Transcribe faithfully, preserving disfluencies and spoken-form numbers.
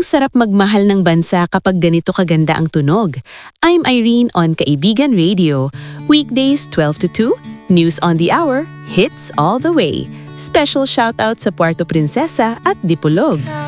sarap magmahal ng bansa kapag ganito kaganda ang tunog. I'm Irene on Kaibigan Radio. Weekdays twelve to two, News on the Hour, hits all the way. Special shoutout sa Puerto Princesa at Dipolog.